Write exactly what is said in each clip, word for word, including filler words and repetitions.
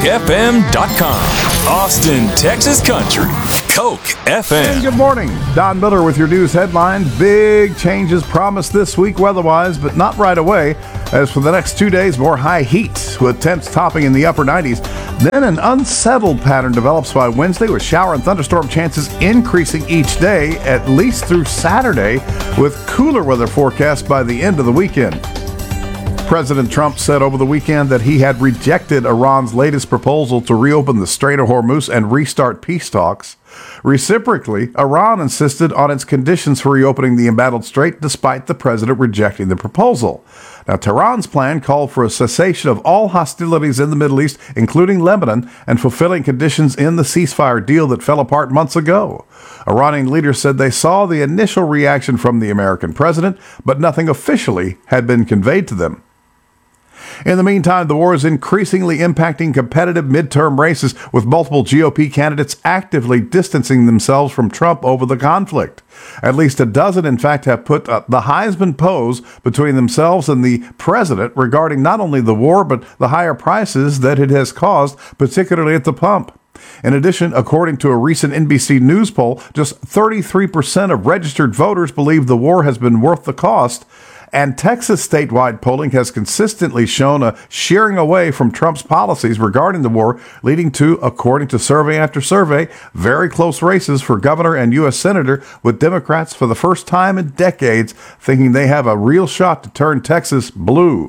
F M dot com. Austin, Texas Country. Coke F M. And good morning. Don Miller with your news headline. Big changes promised this week weather-wise, but not right away. As for the next two days, more high heat with temps topping in the upper nineties. Then an unsettled pattern develops by Wednesday with shower and thunderstorm chances increasing each day, at least through Saturday, with cooler weather forecast by the end of the weekend. President Trump said over the weekend that he had rejected Iran's latest proposal to reopen the Strait of Hormuz and restart peace talks. Reciprocally, Iran insisted on its conditions for reopening the embattled strait despite the president rejecting the proposal. Now, Tehran's plan called for a cessation of all hostilities in the Middle East, including Lebanon, and fulfilling conditions in the ceasefire deal that fell apart months ago. Iranian leaders said they saw the initial reaction from the American president, but nothing officially had been conveyed to them. In the meantime, the war is increasingly impacting competitive midterm races, with multiple G O P candidates actively distancing themselves from Trump over the conflict. At least a dozen, in fact, have put uh, the Heisman pose between themselves and the president regarding not only the war, but the higher prices that it has caused, particularly at the pump. In addition, according to a recent N B C News poll, just thirty-three percent of registered voters believe the war has been worth the cost. And Texas statewide polling has consistently shown a shearing away from Trump's policies regarding the war, leading to, according to survey after survey, very close races for governor and U S senator, with Democrats for the first time in decades thinking they have a real shot to turn Texas blue.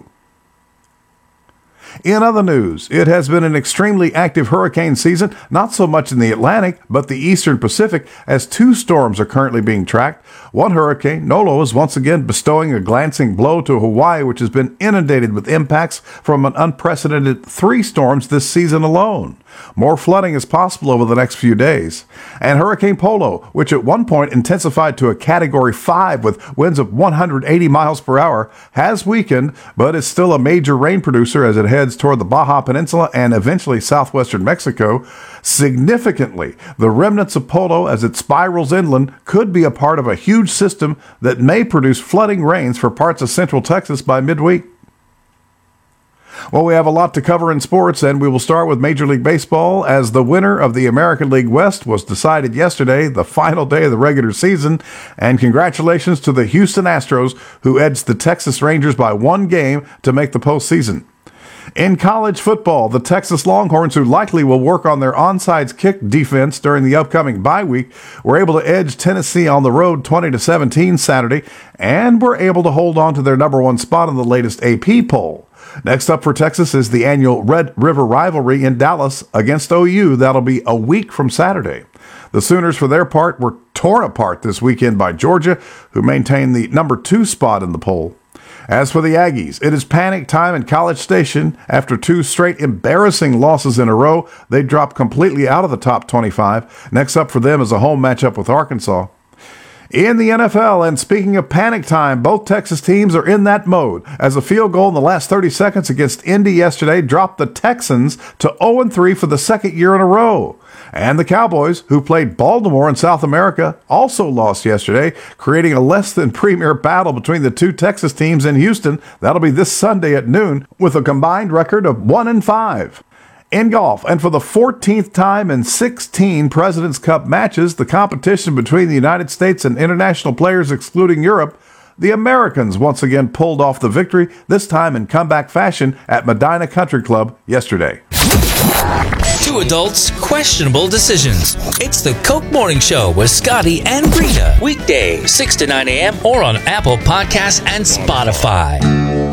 In other news, it has been an extremely active hurricane season, not so much in the Atlantic, but the eastern Pacific, as two storms are currently being tracked. One hurricane, Nolo, is once again bestowing a glancing blow to Hawaii, which has been inundated with impacts from an unprecedented three storms this season alone. More flooding is possible over the next few days. And Hurricane Polo, which at one point intensified to a Category five with winds of one hundred eighty miles per hour, has weakened, but is still a major rain producer as it heads toward the Baja Peninsula and eventually southwestern Mexico. Significantly, the remnants of Polo as it spirals inland could be a part of a huge system that may produce flooding rains for parts of central Texas by midweek. Well, we have a lot to cover in sports, and we will start with Major League Baseball, as the winner of the American League West was decided yesterday, the final day of the regular season. And congratulations to the Houston Astros, who edged the Texas Rangers by one game to make the postseason. In college football, the Texas Longhorns, who likely will work on their onside kick defense during the upcoming bye week, were able to edge Tennessee on the road twenty to seventeen Saturday, and were able to hold on to their number one spot in the latest A P poll. Next up for Texas is the annual Red River rivalry in Dallas against O U. That'll be a week from Saturday. The Sooners, for their part, were torn apart this weekend by Georgia, who maintained the number two spot in the poll. As for the Aggies, it is panic time in College Station. After two straight embarrassing losses in a row, they dropped completely out of the top twenty-five. Next up for them is a home matchup with Arkansas. In the N F L, and speaking of panic time, both Texas teams are in that mode, as a field goal in the last thirty seconds against Indy yesterday dropped the Texans to oh and three for the second year in a row. And the Cowboys, who played Baltimore in South America, also lost yesterday, creating a less than premier battle between the two Texas teams in Houston. That'll be this Sunday at noon, with a combined record of one and five. In golf, and for the fourteenth time in sixteen President's Cup matches, the competition between the United States and international players excluding Europe, the Americans once again pulled off the victory, this time in comeback fashion at Medina Country Club yesterday. Two adults, questionable decisions. It's the Coke Morning Show with Scotty and Rita. Weekday, six to nine a.m. or on Apple Podcasts and Spotify.